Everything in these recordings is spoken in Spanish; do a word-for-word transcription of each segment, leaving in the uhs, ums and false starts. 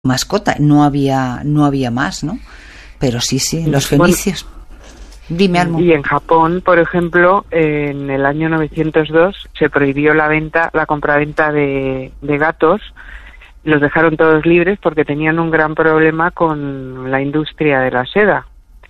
mascota, no había no había más, ¿no? Pero sí, sí, los fenicios. Bueno, dime, Almo. Y en Japón, por ejemplo, en el año novecientos dos se prohibió la venta, la compraventa de, de gatos. Los dejaron todos libres porque tenían un gran problema con la industria de la seda,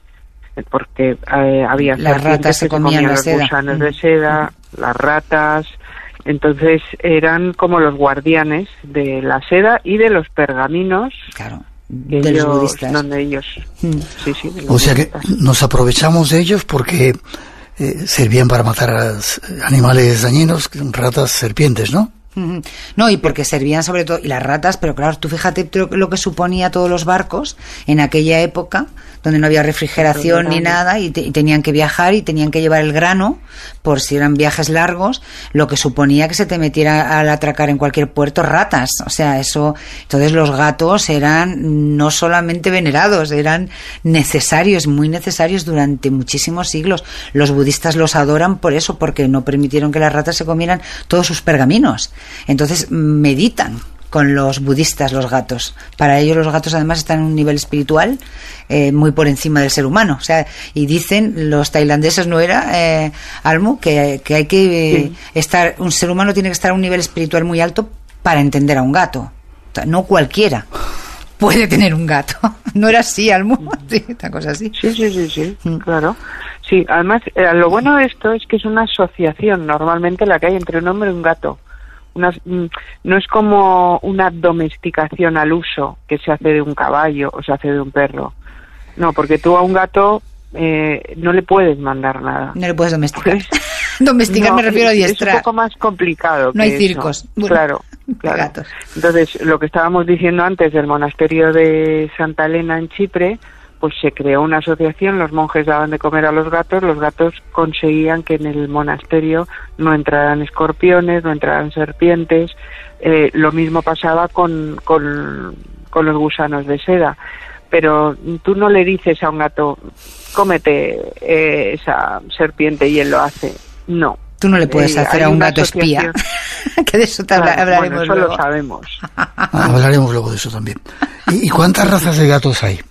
porque eh, había las ratas que se comían, comían la los seda. gusanos de seda, mm. las ratas. Entonces eran como los guardianes de la seda y de los pergaminos. Claro, de ellos, los budistas. Donde ellos, mm. sí, sí, o sea que nos aprovechamos de ellos porque eh, servían para matar a animales dañinos, ratas, serpientes, ¿no? No, y porque servían sobre todo, y las ratas, pero claro, tú fíjate lo que suponía todos los barcos en aquella época, donde no había refrigeración ni nada, y, te, y tenían que viajar y tenían que llevar el grano, por si eran viajes largos, lo que suponía que se te metiera al atracar en cualquier puerto ratas, o sea, eso, entonces los gatos eran no solamente venerados, eran necesarios, muy necesarios durante muchísimos siglos. Los budistas los adoran por eso, porque no permitieron que las ratas se comieran todos sus pergaminos. Entonces meditan con los budistas los gatos. Para ellos los gatos además están en un nivel espiritual eh, muy por encima del ser humano. O sea, y dicen los tailandeses, ¿no era, eh, Almu? Que, que hay que eh, sí. estar, un ser humano tiene que estar a un nivel espiritual muy alto para entender a un gato. O sea, no cualquiera puede tener un gato. ¿No era así, Almu? Sí, una cosa así. Sí, sí, sí, sí, mm. claro. Sí, además, eh, lo bueno de esto es que es una asociación normalmente la que hay entre un hombre y un gato. Una, no es como una domesticación al uso que se hace de un caballo o se hace de un perro. No, porque tú a un gato eh, no le puedes mandar nada. No le puedes domesticar. Domesticar no, me refiero a adiestrar. Es un poco más complicado. No que hay circos. Bueno, claro, claro. Gatos. Entonces, lo que estábamos diciendo antes del monasterio de Santa Elena en Chipre, pues se creó una asociación, los monjes daban de comer a los gatos, los gatos conseguían que en el monasterio no entraran escorpiones, no entraran serpientes, eh, lo mismo pasaba con, con, con los gusanos de seda, pero tú no le dices a un gato, cómete eh, esa serpiente y él lo hace, no. Tú no le puedes eh, hacer a un gato espía, que de eso te habla, claro, hablaremos bueno, eso luego. Lo sabemos. Ah, hablaremos luego de eso también. ¿Y, y cuántas razas de gatos hay?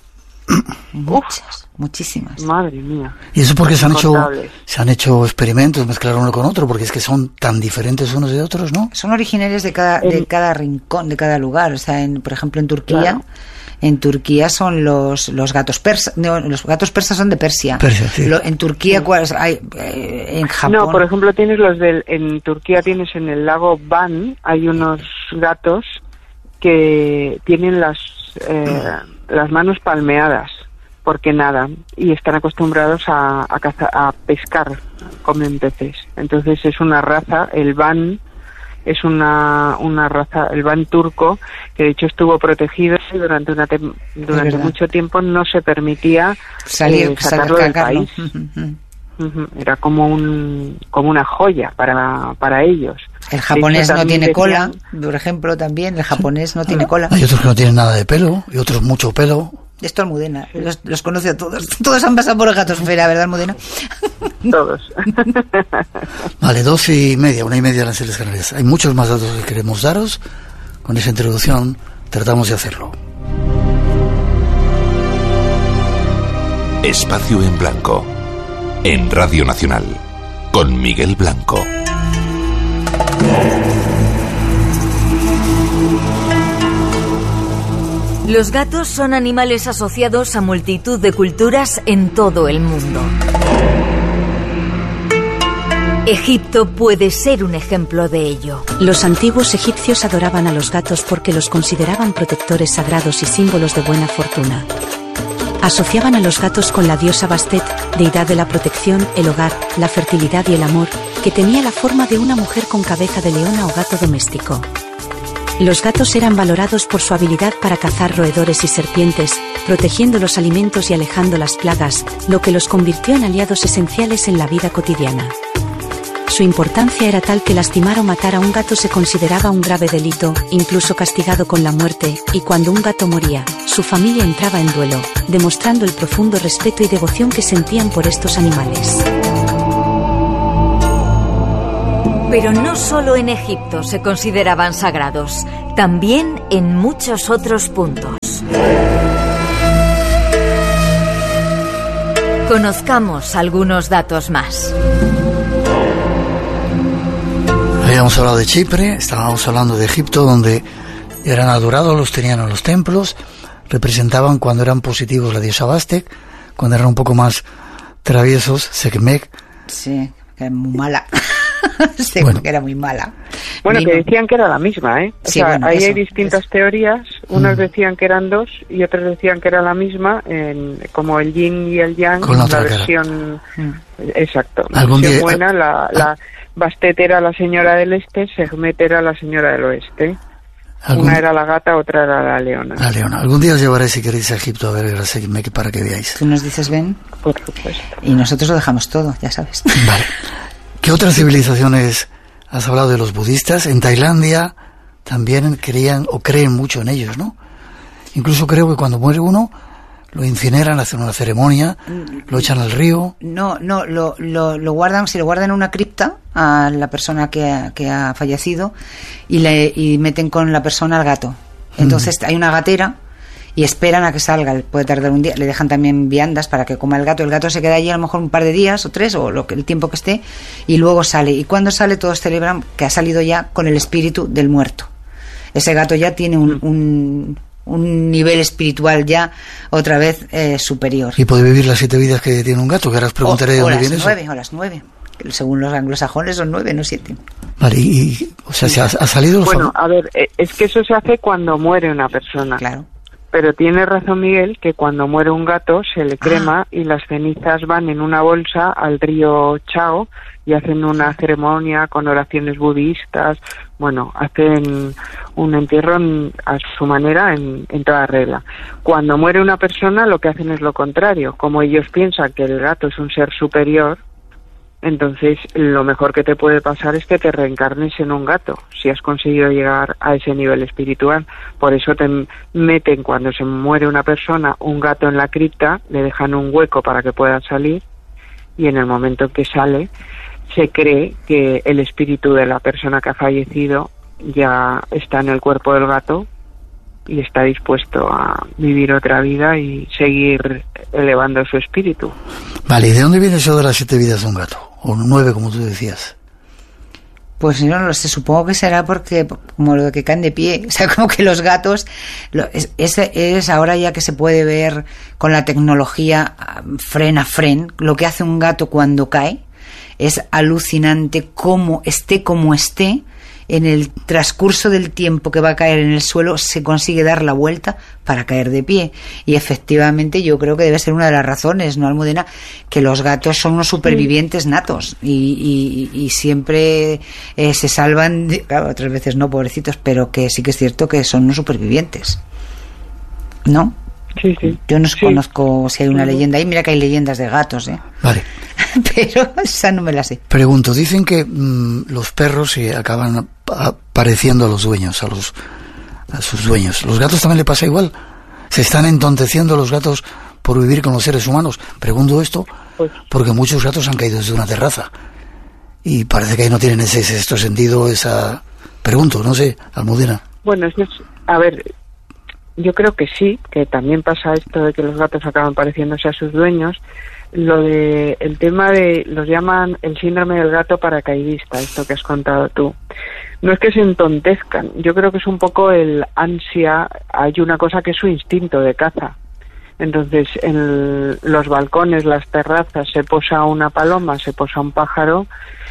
Muchas, muchísimas. Madre mía. Y eso porque se han hecho se han hecho experimentos, mezclar uno con otro, porque es que son tan diferentes unos de otros, ¿no? Son originarios de cada de cada rincón, de cada lugar. O sea, en, por ejemplo, en Turquía, claro. en Turquía son los los gatos persas. No, los gatos persas son de Persia. Persia sí. Lo, en Turquía, sí. ¿cuáles hay? Eh, en Japón. No, por ejemplo, tienes los del en Turquía tienes en el lago Van hay unos gatos que tienen las eh, las manos palmeadas porque nadan y están acostumbrados a, a, caza, a pescar, comen peces. Entonces es una raza, el Van es una una raza, el Van turco, que de hecho estuvo protegido y durante una tem- durante mucho tiempo no se permitía salir, eh, sacarlo sacar, del país. Uh-huh. Era como un como una joya para para ellos. El japonés no tiene decían... cola, por ejemplo, también el japonés no tiene cola. Hay otros que no tienen nada de pelo y otros mucho pelo. Esto Almudena, sí. los, los conoce a todos. Todos han pasado por el Gatosfera, ¿verdad, Almudena? Todos. Vale, doce y media, una y media en las Islas Canarias. Hay muchos más datos que queremos daros. Con esa introducción tratamos de hacerlo. Espacio en Blanco, en Radio Nacional, con Miguel Blanco. Los gatos son animales asociados a multitud de culturas en todo el mundo. Egipto puede ser un ejemplo de ello. Los antiguos egipcios adoraban a los gatos porque los consideraban protectores sagrados y símbolos de buena fortuna. Asociaban a los gatos con la diosa Bastet, deidad de la protección, el hogar, la fertilidad y el amor, que tenía la forma de una mujer con cabeza de leona o gato doméstico. Los gatos eran valorados por su habilidad para cazar roedores y serpientes, protegiendo los alimentos y alejando las plagas, lo que los convirtió en aliados esenciales en la vida cotidiana. Su importancia era tal que lastimar o matar a un gato se consideraba un grave delito, incluso castigado con la muerte, y cuando un gato moría, su familia entraba en duelo, demostrando el profundo respeto y devoción que sentían por estos animales. Pero no solo en Egipto se consideraban sagrados, también en muchos otros puntos. Conozcamos algunos datos más. Habíamos hablado de Chipre, estábamos hablando de Egipto, donde eran adorados, los tenían en los templos, representaban cuando eran positivos la diosa Bastet, cuando eran un poco más traviesos, Sekhmet. Sí, que era muy mala. Sí, bueno. Que era muy mala. Bueno, Vino. que decían que era la misma, ¿eh? O Sí, sea, bueno, ahí eso, hay distintas eso. teorías. Unas Mm. decían que eran dos y otras decían que era la misma, en, como el yin y el yang, Con la la otra cara. versión... Mm. Exacto. La Algún versión día- buena, la, ah. la Bastet era la señora del este, Sekhmet era la señora del oeste. Algún- Una era la gata, otra era la leona. La leona. Algún día os llevaré, si queréis, a Egipto a ver a Sekhmet para que veáis. Tú nos dices ven Por supuesto. y nosotros lo dejamos todo, ya sabes. Vale. ¿Qué otras civilizaciones has hablado de los budistas? En Tailandia también creían o creen mucho en ellos, ¿no? Incluso creo que cuando muere uno, lo incineran, hacen una ceremonia, lo echan al río. No, no, lo, lo, lo guardan, si lo guardan en una cripta a la persona que ha, que ha fallecido y le y meten con la persona al gato. Entonces hay una gatera y esperan a que salga, puede tardar un día, le dejan también viandas para que coma el gato, el gato se queda allí a lo mejor un par de días o tres o lo que, el tiempo que esté y luego sale, y cuando sale todos celebran que ha salido ya con el espíritu del muerto. Ese gato ya tiene un, un, un nivel espiritual ya otra vez eh, superior. Y puede vivir las siete vidas que tiene un gato, que ahora os preguntaré de o, o dónde las viene eso. nueve, o las nueve. Según los anglosajones son nueve, no siete. Vale, y, y, o sea, ¿se ha, ha salido los Bueno, fam- a ver, eh, es que eso se hace cuando muere una persona. Claro. Pero tiene razón Miguel que cuando muere un gato se le crema Ah. y las cenizas van en una bolsa al río Chao y hacen una ceremonia con oraciones budistas. Bueno, hacen un entierro en- a su manera en, en toda regla. Cuando muere una persona lo que hacen es lo contrario. Como ellos piensan que el gato es un ser superior, entonces lo mejor que te puede pasar es que te reencarnes en un gato, si has conseguido llegar a ese nivel espiritual. Por eso te meten, cuando se muere una persona, un gato en la cripta, le dejan un hueco para que pueda salir, y en el momento que sale se cree que el espíritu de la persona que ha fallecido ya está en el cuerpo del gato y está dispuesto a vivir otra vida y seguir elevando su espíritu. Vale, ¿y de dónde viene eso de las siete vidas de un gato? O nueve, como tú decías. Pues yo no lo sé, supongo que será porque, como lo de que caen de pie, o sea, como que los gatos, lo, es, es, es ahora ya que se puede ver con la tecnología fren a fren, lo que hace un gato cuando cae, es alucinante cómo esté como esté, en el transcurso del tiempo que va a caer en el suelo se consigue dar la vuelta para caer de pie. Y efectivamente yo creo que debe ser una de las razones, ¿no, Almudena? Que los gatos son unos supervivientes natos y, y, y siempre eh, se salvan, de, claro, otras veces no, pobrecitos, pero que sí que es cierto que son unos supervivientes, ¿no? Sí, sí. Yo no Sí. conozco si hay una Sí. leyenda ahí, mira que hay leyendas de gatos, ¿eh? Vale. Pero esa no me la sé. Pregunto, dicen que mmm, los perros se acaban pa- pareciendo a los dueños, a los a sus dueños. ¿Los gatos también le pasa igual? ¿Se están entonteciendo los gatos por vivir con los seres humanos? Pregunto esto Pues, porque muchos gatos han caído desde una terraza y parece que ahí no tienen ese sexto sentido, esa... Pregunto, no sé, Almudena. bueno, eso es, a ver, yo creo que sí, que también pasa esto de que los gatos acaban pareciéndose a sus dueños. Lo de el tema de, los llaman el síndrome del gato paracaidista, esto que has contado tú. No es que se entontezcan, yo creo que es un poco el ansia, hay una cosa que es su instinto de caza. Entonces, en los balcones, las terrazas, se posa una paloma, se posa un pájaro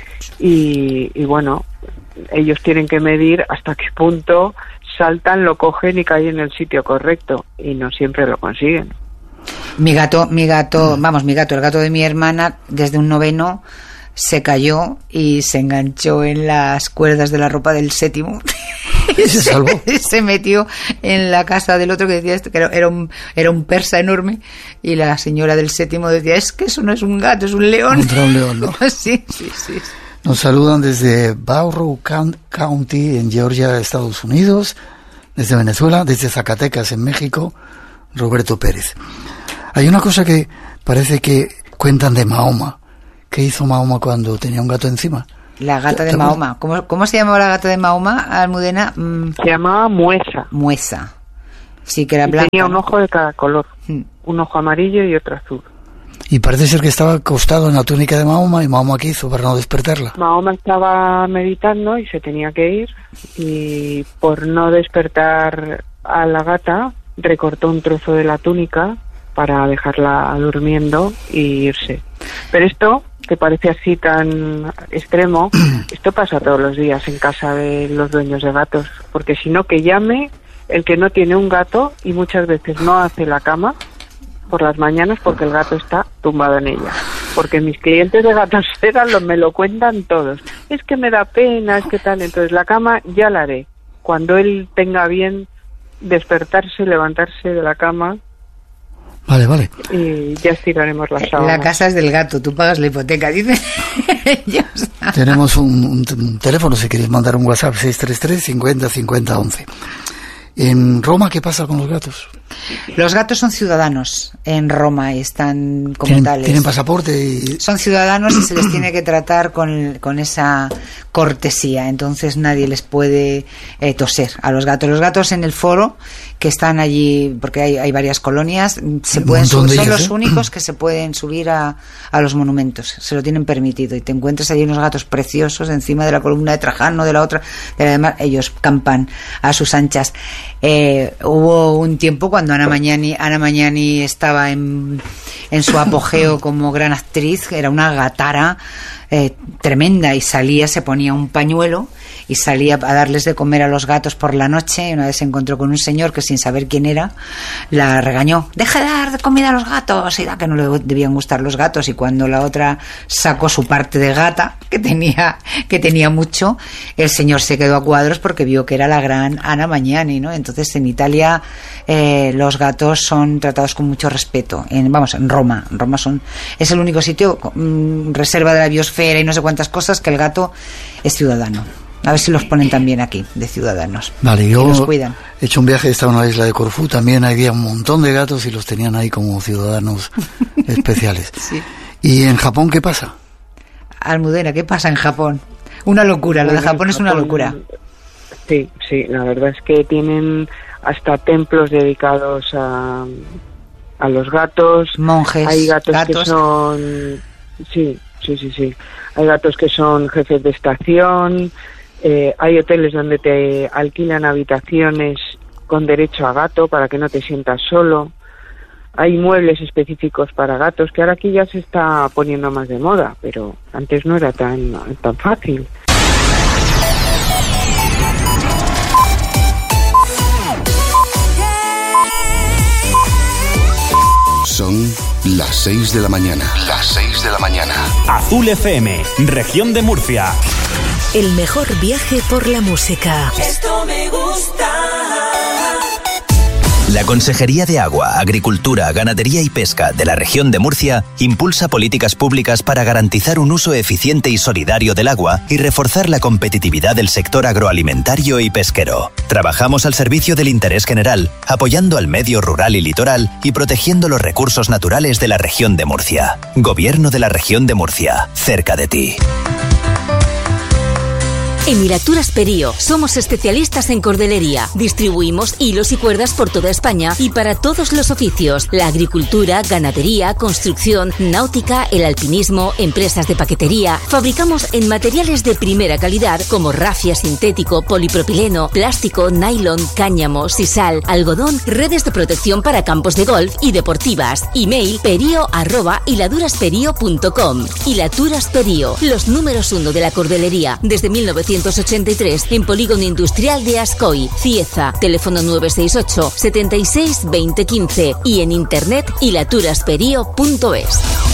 y, y bueno, ellos tienen que medir hasta qué punto saltan, lo cogen y caen en el sitio correcto, y no siempre lo consiguen. Mi gato, mi gato, vamos, mi gato, el gato de mi hermana, desde un noveno se cayó y se enganchó en las cuerdas de la ropa del séptimo. ¿Y se salvó? Se metió en la casa del otro que decía esto, que era, era un era un persa enorme, y la señora del séptimo decía, es que eso no es un gato, es un león. Contra un león, ¿no? Sí, sí, sí. Nos saludan desde Barrow County, en Georgia, Estados Unidos, desde Venezuela, desde Zacatecas, en México, Roberto Pérez. Hay una cosa que parece que cuentan de Mahoma. ¿Qué hizo Mahoma cuando tenía un gato encima? La gata de Mahoma. ¿Cómo, cómo se llamaba la gata de Mahoma, Almudena? Mm. Se llamaba Muesa. Muesa. Sí, que era y blanca. Tenía un ojo de cada color. Mm. Un ojo amarillo y otro azul. Y parece ser que estaba acostado en la túnica de Mahoma. ¿Y Mahoma qué hizo para no despertarla? Mahoma estaba meditando y se tenía que ir. Y por no despertar a la gata, recortó un trozo de la túnica para dejarla durmiendo y irse. Pero esto, que parece así tan extremo, esto pasa todos los días en casa de los dueños de gatos, porque si no, que llame el que no tiene un gato y muchas veces no hace la cama por las mañanas porque el gato está tumbado en ella. Porque mis clientes de Gatosfera lo, me lo cuentan todos. Es que me da pena, es que tal. Entonces la cama ya la haré. Cuando él tenga bien despertarse, levantarse de la cama. Vale, vale. Y ya estiraremos la sábana. La casa es del gato, tú pagas la hipoteca, dice. Tenemos un, un, un teléfono, si queréis mandar un WhatsApp, seis tres tres, cincuenta, cincuenta, once. En Roma, ¿qué pasa con los gatos? Los gatos son ciudadanos en Roma, están como ¿Tienen, tales. ¿Tienen pasaporte? Y... Son ciudadanos y se les tiene que tratar con, con esa cortesía. Entonces nadie les puede eh, toser a los gatos. Los gatos en el foro, que están allí, porque hay, hay varias colonias, se pueden subir, son ellos, los ¿eh? únicos que se pueden subir a, a los monumentos. Se lo tienen permitido. Y te encuentras allí unos gatos preciosos encima de la columna de Trajano, de la otra. De la demás, ellos campan a sus anchas. Eh, hubo un tiempo cuando Ana Magnani, Ana Magnani estaba en, en su apogeo como gran actriz, era una gatara eh, tremenda, y salía, se ponía un pañuelo y salía a darles de comer a los gatos por la noche. Y una vez se encontró con un señor que, sin saber quién era, la regañó: deja de dar comida a los gatos, y da que no le debían gustar los gatos. Y cuando la otra sacó su parte de gata, que tenía que tenía mucho, el señor se quedó a cuadros porque vio que era la gran Ana Magnani, ¿no? Entonces en Italia eh, los gatos son tratados con mucho respeto. En, vamos, en Roma, en Roma son es el único sitio, mm, reserva de la biosfera y no sé cuántas cosas, que el gato es ciudadano. A ver si los ponen también aquí, de ciudadanos. Vale, yo los cuidan. He hecho un viaje, he estado en la isla de Corfú, también había un montón de gatos y los tenían ahí como ciudadanos especiales. Sí. ¿Y en Japón qué pasa? Almudena, ¿qué pasa en Japón? Una locura, lo de Japón es una locura. Sí, sí, la verdad es que tienen hasta templos dedicados a, a los gatos. Monjes, hay gatos, gatos que son... Sí, sí, sí, sí. Hay gatos que son jefes de estación. Eh, hay hoteles donde te alquilan habitaciones con derecho a gato para que no te sientas solo. Hay muebles específicos para gatos, que ahora aquí ya se está poniendo más de moda, pero antes no era tan, tan fácil. Son las seis de la mañana. Las seis de la mañana. Azul F M, región de Murcia. El mejor viaje por la música. Esto me gusta. La Consejería de Agua, Agricultura, Ganadería y Pesca de la región de Murcia impulsa políticas públicas para garantizar un uso eficiente y solidario del agua y reforzar la competitividad del sector agroalimentario y pesquero. Trabajamos al servicio del interés general, apoyando al medio rural y litoral y protegiendo los recursos naturales de la región de Murcia. Gobierno de la región de Murcia, cerca de ti. En Hilaturas Perío somos especialistas en cordelería. Distribuimos hilos y cuerdas por toda España y para todos los oficios: la agricultura, ganadería, construcción, náutica, el alpinismo, empresas de paquetería. Fabricamos en materiales de primera calidad como rafia sintético, polipropileno, plástico, nylon, cáñamo, sisal, algodón, redes de protección para campos de golf y deportivas. Email perio arroba hiladurasperio punto com. Hilaturas Perío, los números uno de la cordelería desde mil novecientos ochenta y tres en Polígono Industrial de Ascoy, Cieza. Teléfono nueve seis ocho, setenta y seis, veinte quince y en internet hilaturasperio punto es.